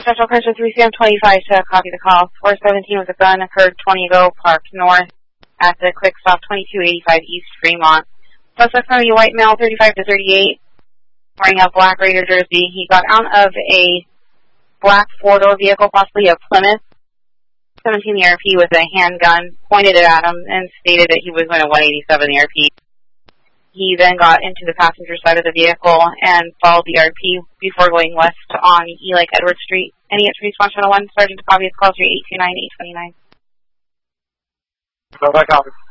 Central Cruncher 3CM25 to copy the call. 417 with a gun occurred 20 ago, parked north at the Quick Stop 2285 East Fremont. Suspect from a white male, 35 to 38, wearing a black Raider jersey. He got out of a black four-door vehicle, possibly a Plymouth. 17 the RP with a handgun, pointed it at him, and stated that he was going to 187 the RP. He then got into the passenger side of the vehicle and followed the RP before going west on Eli Edwards Street. Any response on 1, Sergeant to copy, call 3829-829. No, I copy.